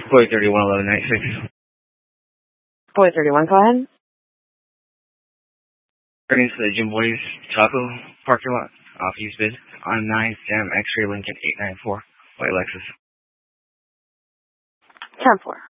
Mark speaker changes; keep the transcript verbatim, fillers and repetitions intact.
Speaker 1: Boy thirty-one eleven ninety-six.
Speaker 2: Boy thirty-one, go ahead.
Speaker 1: Turning to the Jim Boy's Taco parking lot off East Bid on nine Sam X-Ray Lincoln eight nine four. White Lexus.
Speaker 2: ten four.